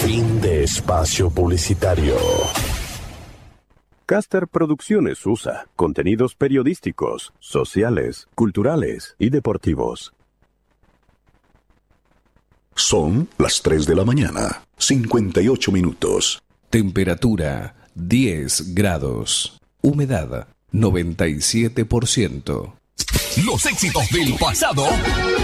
Fin de espacio publicitario. Caster Producciones USA. Contenidos periodísticos, sociales, culturales y deportivos. Son las 3 de la mañana, 58 minutos. Temperatura 10 grados. Humedad 97%. Los éxitos del pasado